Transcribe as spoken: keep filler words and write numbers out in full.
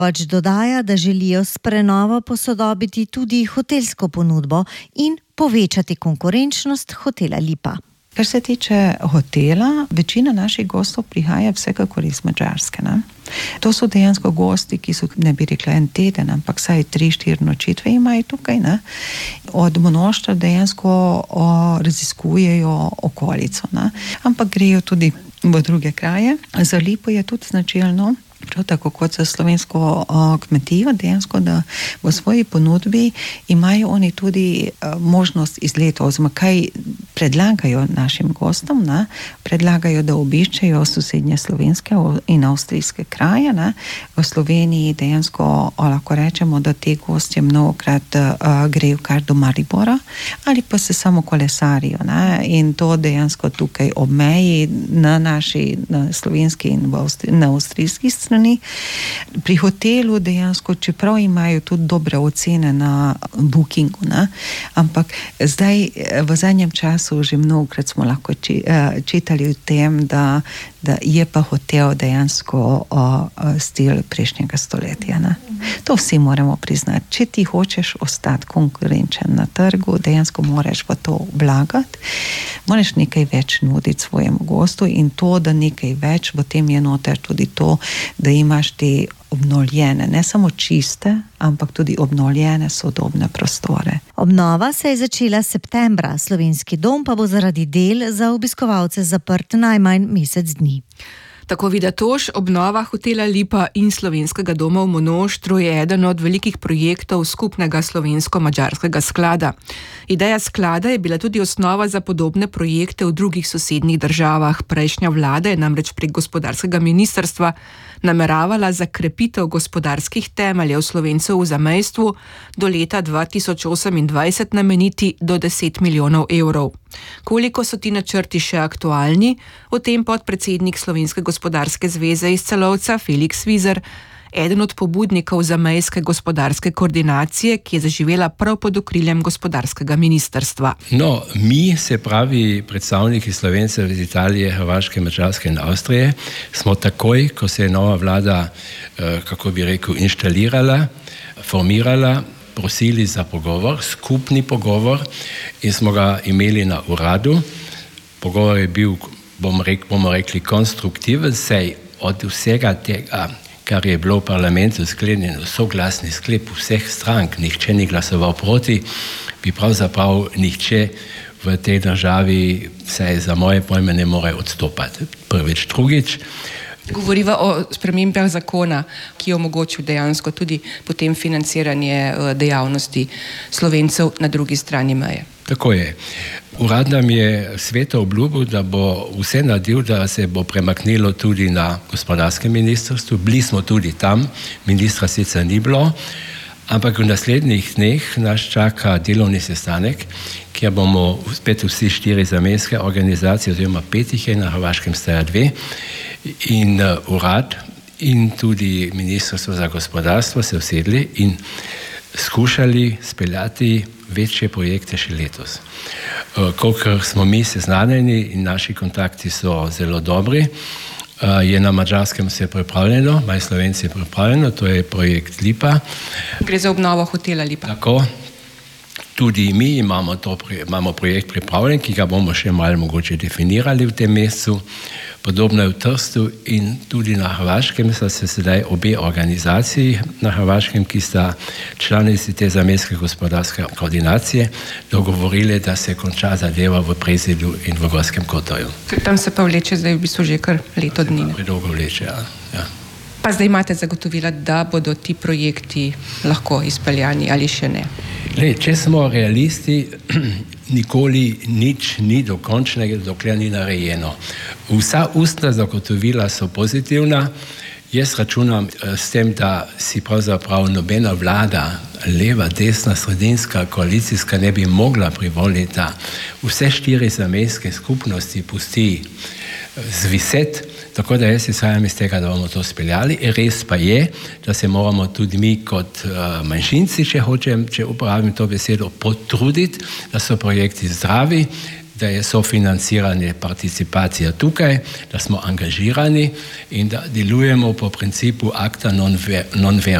Pač dodaja, da želijo s prenovo posodobiti tudi hotelsko ponudbo in povečati konkurenčnost hotela Lipa. Kar se tiče hotela, večina naših gostov prihaja vsekakor iz Madžarske. Ne? To so dejansko gosti, ki so, ne bi rekla en teden, ampak saj tri, štiri nočitve imajo tukaj. Ne? Od množstva dejansko o, raziskujejo okolico, ne? Ampak grejo tudi v druge kraje. Za Lipo je tudi značilno, prav tako kot za slovensko o, kmetijo, dejansko, da v svoji ponudbi imajo oni tudi o, možnost izletov, oziroma kaj predlagajo našim gostom, ne? Predlagajo, da obiščejo sosednje slovenske in avstrijske kraje. Ne? V Sloveniji dejansko o, lahko rečemo, da te gostje mnogokrat o, grejo kar do Maribora ali pa se samo kolesarijo. Ne? In to dejansko tukaj ob meji na naši na slovenski in v Avstri, na avstrijski strani. Pri hotelu dejansko, čeprav imajo tudi dobre ocene na bookingu, ne? Ampak zdaj v zadnjem času že mnogokrat smo lahko či, uh, čitali o tem, da, da je pa hotel dejansko uh, stil prejšnjega stoletja. Ne? To vsi moramo priznati. Če ti hočeš ostati konkurenčen na trgu, dejansko moraš v to vlagati, moraš nekaj več nuditi svojemu gostu in to, da nekaj več, v tem je noter tudi to, da imaš te obnovljene, ne samo čiste, ampak tudi obnovljene sodobne prostore. Obnova se je začela septembra, Slovenski dom pa bo zaradi del za obiskovalce zaprt najmanj mesec dni. Tako Vida Toš, obnova hotela Lipa in Slovenskega doma v Monoštru je eden od velikih projektov skupnega slovensko-madžarskega sklada. Ideja sklada je bila tudi osnova za podobne projekte v drugih sosednjih državah. Prejšnja vlada je namreč prek gospodarskega ministrstva nameravala za krepitev gospodarskih temeljev Slovencev v zamejstvu do leta dva tisoč osemindvajset nameniti do deset milijonov evrov. Koliko so ti načrti še aktualni, o tem podpredsednik Slovenske gospodarske zveze iz Celovca Felix Vizer, eden od pobudnikov zamejske gospodarske koordinacije, ki je zaživela prav pod okriljem gospodarskega ministrstva. No, mi, se pravi predstavniki Slovencev iz Italije, Hrvaške, Madžarske in Avstrije, smo takoj, ko se je nova vlada, kako bi rekel, inštalirala, formirala, prosili za pogovor, skupni pogovor in smo ga imeli na uradu. Pogovor je bil, bomo rekli, bomo rekli konstruktiven, saj od vsega tega, kar je bilo v parlamentu sklenjeno, soglasni sklep vseh strank, nihče ni glasoval proti, bi pravzaprav nihče v tej državi, saj za moje pojme ne more odstopati. Prvič, drugič. Govoriva o spremembah zakona, ki je omogočil dejansko tudi potem financiranje dejavnosti Slovencev na drugi strani meje. Tako je. Urad nam je sveto obljubil, da bo vse naredil, da se bo premaknilo tudi na gospodarskem ministrstvu. Bili smo tudi tam, ministra sicer ni bilo, ampak v naslednjih dneh nas čaka delovni sestanek, kjer bomo spet vsi štiri zamejske organizacije, oziroma pet jih je, na Hrvaškem staja dve, in uh, urad in tudi ministrstvo za gospodarstvo se usedli in skušali speljati večje projekte še letos. Uh, kolikor smo mi seznanjeni in naši kontakti so zelo dobri, uh, je na Madžarskem vse pripravljeno, maj Slovenci je pripravljeno, to je projekt Lipa. Gre za obnovo hotela Lipa. Tako. Tudi mi imamo, to, imamo projekt pripravljen, ki ga bomo še malo mogoče definirali v tem mesecu. Podobno je v Trstu in tudi na Hrvaškem so se sedaj obe organizaciji na Hrvaškem, ki sta članici te zamejske gospodarske koordinacije, dogovorili, da se konča zadeva v Prezidu in v Gorskem Kotarju. Tam se pa vleče zdaj v bistvu že kar leto dni. Predolgo vleče, ja. ja. Pa zdaj imate zagotovila, da bodo ti projekti lahko izpeljani ali še ne? Le, če smo realisti, nikoli nič ni dokončnega, dokler ni narejeno. Vsa ustna zagotovila so pozitivna. Jaz računam s tem, da si pravzaprav nobena vlada, leva, desna, sredinska, koalicijska, ne bi mogla privoliti, da vse štiri zamejske skupnosti pusti zviset. Tako da jaz izhajam iz tega, da bomo to speljali. Res pa je, da se moramo tudi mi kot uh, manjšinci, če hočem, če uporabim to besedo, potruditi, da so projekti zdravi, da je sofinanciranje, participacija tukaj, da smo angažirani in da delujemo po principu acta non ver,